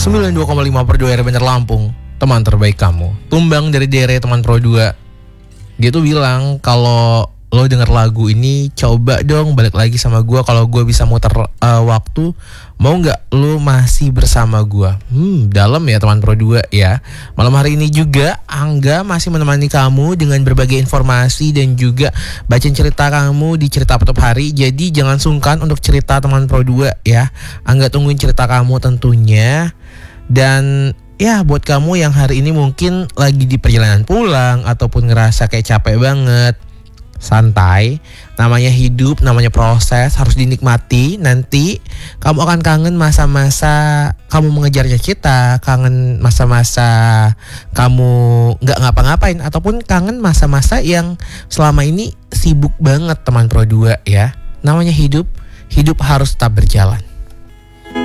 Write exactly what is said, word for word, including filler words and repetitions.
sembilan puluh dua koma lima per dua R Banjar Lampung, teman terbaik kamu. Tumbang dari Dere teman Pro dua. Dia tuh bilang kalau lo denger lagu ini coba dong balik lagi sama gue. Kalau gue bisa muter uh, waktu, mau gak lo masih bersama gue? Hmm, dalam ya teman Pro dua ya. Malam hari ini juga Angga masih menemani kamu dengan berbagai informasi dan juga bacain cerita kamu di Cerita Penutup Hari. Jadi jangan sungkan untuk cerita teman Pro dua ya. Angga tungguin cerita kamu tentunya. Dan ya buat kamu yang hari ini mungkin lagi di perjalanan pulang ataupun ngerasa kayak capek banget, santai. Namanya hidup, namanya proses, harus dinikmati. Nanti kamu akan kangen masa-masa kamu mengejar cita, kangen masa-masa kamu gak ngapa-ngapain, ataupun kangen masa-masa yang selama ini sibuk banget teman Pro dua ya. Namanya hidup, hidup harus tetap berjalan.